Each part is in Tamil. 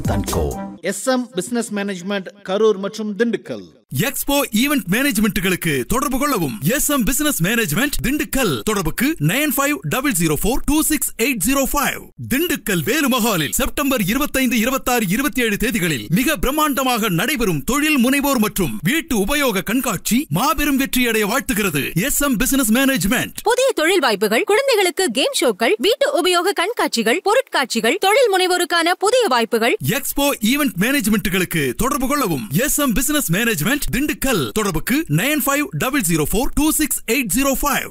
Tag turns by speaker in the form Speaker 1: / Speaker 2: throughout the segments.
Speaker 1: தன்கோ.
Speaker 2: SM பிசினஸ் மேனேஜ்மெண்ட் கரூர் மற்றும் திண்டுக்கல்.
Speaker 3: எக்ஸ்போ ஈவென்ட் மேனேஜ்மெண்ட்களுக்கு தொடர்பு கொள்ளவும். SM business management Dindigul. தொடர்புக்கு 9500426805. திண்டுக்கல் வேலுமஹாலில் செப்டம்பர் 25, 26, 27 தேதிகளில் மிக பிரம்மாண்டமாக நடைபெறும் தொழில் முனைவோர் மற்றும் வீட்டு உபயோக கண்காட்சி மாபெரும் வெற்றியடைய வாழ்த்துகிறது. SM business management.
Speaker 4: புதிய தொழில் வாய்ப்புகள், குழந்தைகளுக்கு கேம் ஷோக்கள், வீட்டு உபயோக கண்காட்சிகள், பொருட்காட்சிகள், தொழில் முனைவோருக்கான புதிய வாய்ப்புகள்.
Speaker 3: எக்ஸ்போ ஈவென்ட் மேனேஜ்மெண்ட்களுக்கு தொடர்பு கொள்ளவும். SM business management Dindigul. தொடர்புக்கு 9500426805.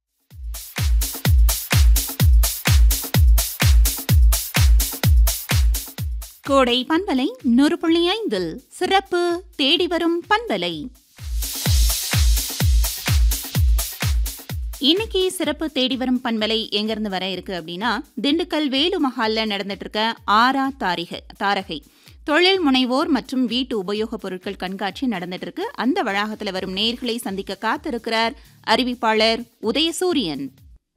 Speaker 5: கோடை பண்பலை 100.5 சிறப்பு தேடி வரும் பண்பலை. இன்னைக்கு சிறப்பு தேடி வரும் பண்பலை எங்கிருந்து வர இருக்கு அப்படின்னா, திண்டுக்கல் வேலு மஹால்ல நடந்துட்டு இருக்க ஆரா தாரகை தொழில் முனைவோர் மற்றும் வீட்டு உபயோக பொருட்கள் கண்காட்சி நடந்துட்டு இருக்கு. அந்த வளாகத்தில் வரும் நேயர்களை சந்திக்க காத்திருக்கிறார் அறிவிப்பாளர் உதயசூரியன்.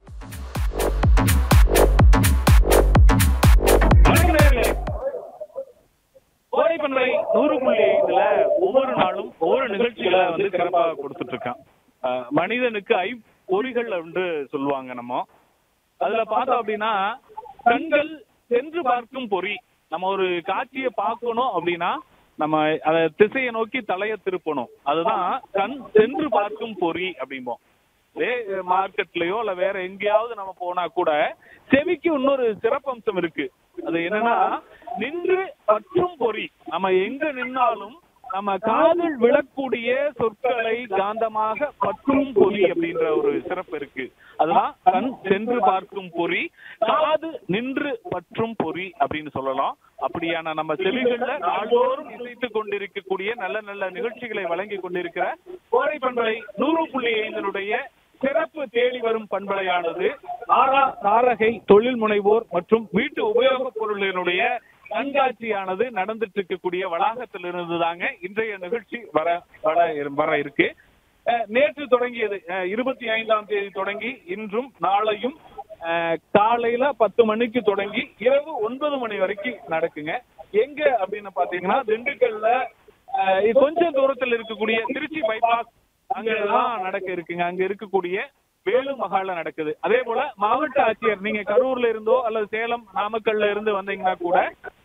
Speaker 6: ஒவ்வொரு நாளும் ஒவ்வொரு நிகழ்ச்சிகளை வந்து சிறப்பாக கொடுத்துட்டு இருக்கான். மனிதனுக்கு பொறிகள் என்று சொல்லுவாங்க. நம்ம அதுல பார்த்தோம் அப்படின்னா, கண்கள் சென்று பார்க்கும் பொறி. நம்ம ஒரு காட்சியை பார்க்கணும் அப்படின்னா நம்ம அதை திசையை நோக்கி தலைய திருப்பணும். அதுதான் கண் சென்று பார்க்கும் பொறி அப்படிம்போம். மார்க்கெட்லயோ இல்ல வேற எங்கேயாவது நம்ம போனா கூட செவிக்கு இன்னொரு சிறப்பம்சம் இருக்கு. அது என்னன்னா, நின்று பற்றும் பொறி. நம்ம எங்க நின்னாலும் நம்ம காதில் விழக்கூடிய சொற்களை காந்தமாக பற்றும் பொறி அப்படின்ற ஒரு சிறப்பு இருக்கு. அதுதான் கண் சென்று பார்க்கும் பொறி, காது நின்று பற்றும் பொறி அப்படின்னு சொல்லலாம். அப்படியான நம்ம செவிகள்ல நாள்தோறும் இசைத்துக் கொண்டிருக்கக்கூடிய நல்ல நல்ல நிகழ்ச்சிகளை வழங்கி கொண்டிருக்கிற கோடை பண்பலை 100.5 சிறப்பு தேடி வரும் பண்பலையானது ஆரா தாரகை தொழில் முனைவோர் மற்றும் வீட்டு உபயோகப் பொருளினுடைய கண்காட்சியானது நடந்துட்டு இருக்கக்கூடிய வளாகத்தில் இருந்துதாங்க இன்றைய நிகழ்ச்சி வர இருக்கு. நேற்று தொடங்கியது 25ஆம் தேதி தொடங்கி இன்றும் நாளையும் காலையில 10 மணிக்கு தொடங்கி இரவு 9 மணி வரைக்கும் நடக்குங்க. எங்க அப்படின்னு பாத்தீங்கன்னா, திண்டுக்கல்ல கொஞ்சம் தூரத்தில் இருக்கக்கூடிய திருச்சி பைபாஸ் அங்கதான் நடக்க இருக்குங்க. அங்க இருக்கக்கூடிய வேலு மஹால்ல நடக்குது. அதே போல மாவட்ட ஆட்சியர், நீங்க கரூர்ல இருந்தோ அல்லது சேலம் நாமக்கல்ல இருந்து வந்தீங்கன்னா கூட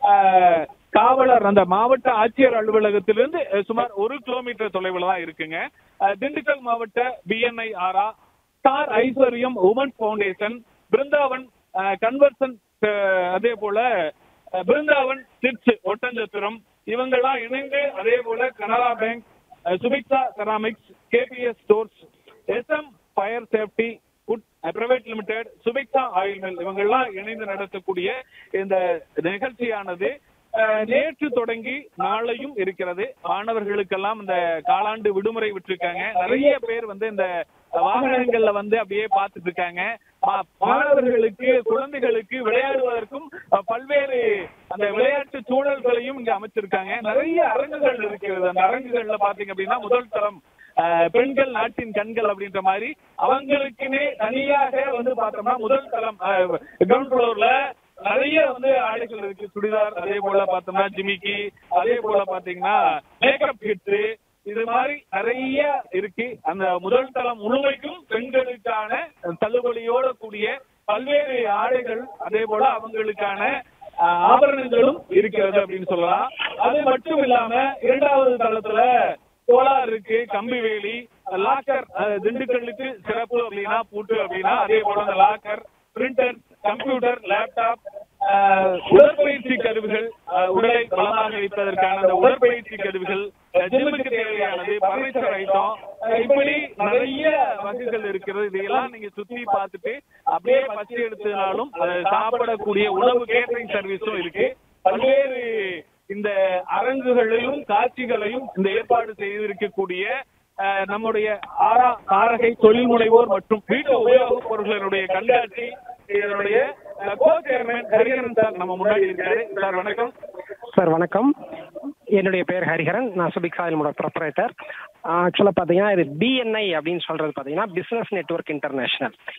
Speaker 6: காவலர் அந்த மாவட்ட ஆட்சியர் அலுவலகத்திலிருந்து சுமார் 1 கிலோமீட்டர் தொலைவில் தான் இருக்குங்க. திண்டுக்கல் மாவட்ட BNI ஆரா, ஸ்டார் ஐஸ்வர்யம் உமன்ஸ் பவுண்டேஷன், பிருந்தாவன் கன்வர்சன், அதே போல பிருந்தாவன் சிட்ஸ் ஒட்டஞ்சத்திரம் இவங்கெல்லாம் இணைந்து, அதே போல Canara bank, Subiksha ceramics, KPS stores, SM fire safety food private limited, Subiksha oil mill இவங்கெல்லாம் இணைந்து நடத்தக்கூடிய இந்த நிகழ்ச்சியானது நேற்று தொடங்கி நாளையும் இருக்கிறது. மாணவர்களுக்கெல்லாம் இந்த காலாண்டு விடுமுறை விட்டுருக்காங்க. நிறைய பேர் வந்து இந்த வாகனங்கள்ல வந்து அப்படியே பார்த்துட்டு இருக்காங்க. மாணவர்களுக்கு, குழந்தைகளுக்கு விளையாடுவதற்கும் பல்வேறு அந்த விளையாட்டு சூழல்களையும் இங்க அமைச்சிருக்காங்க. நிறைய அரங்குகள் இருக்கிறது. அந்த அரங்குகள்ல பாத்தீங்க அப்படின்னா, முதல் தரம் பெண்கள் நாட்டின் கண்கள் அப்படின்ற மாதிரி அவங்களுக்குன்னே தனியாக வந்து பார்த்தோம்னா முதல் தளம் கிரவுண்ட் ஃப்ளோர்ல நிறைய வந்து ஆடைகள் இருக்கு. சுடிதார், அதே போல பார்த்தோம்னா ஜிமிக்கி, அதே போல பாத்தீங்கன்னா மேக்கப் கிட்டு, இது மாதிரி நிறைய இருக்கு. அந்த முதல் தளம் முழுமைக்கும் பெண்களுக்கான தள்ளுபடியோட கூடிய பல்வேறு ஆடைகள், அதே போல அவங்களுக்கான ஆபரணங்களும் இருக்கிறது அப்படின்னு சொல்லலாம். அது மட்டும் இல்லாம 2வது தளத்துல சோலார் இருக்கு, கம்பிவேலி, லாக்கர். திண்டுக்கல்லுக்கு சிறப்பு அப்படின்னா பூட்டு அப்படின்னா அதே போல அந்த லாக்கர், பிரிண்டர், கம்ப்யூட்டர், லேப்டாப், உடற்பயிற்சி கருவிகள், உடலை பலமாக வைப்பதற்கான அந்த உடற்பயிற்சி கருவிகள், ஜிம்முக்கு தேவையானது, பர்னிச்சர் ஐட்டம், இப்படி நிறைய வகைகள் இருக்கிறது. இதையெல்லாம் நீங்க சுத்தி பார்த்துட்டு அப்படியே பச்சை எடுத்ததுனாலும் அதை சாப்பிடக்கூடிய உணவு கேட்டரிங் சர்வீஸும் இருக்கு. பல்வேறு இந்த அரங்குகளையும் காட்சிகளையும் இந்த ஏற்பாடு செய்திருக்கக்கூடிய நம்முடைய ஆரா தாரகை தொழில் முனைவோர் மற்றும் வீட்டு உபயோகப் பொருட்களுடைய கண்காட்சி இதனுடைய கோ-சேர்மன் ஹரிஹரன் சார் நம்ம முன்னாடி இருக்காரு. சார் வணக்கம்.
Speaker 7: சார் வணக்கம். என்னுடைய பேர் ஹரிஹரன். நான் சுபிக்ஷா ஆயிலோட ப்ரொப்ரைட்டர். ஆக்சுவலாக பார்த்தீங்கன்னா இது BNI அப்படின்னு சொல்றது பார்த்தீங்கன்னா பிஸ்னஸ் நெட்வொர்க் இன்டர்நேஷனல்.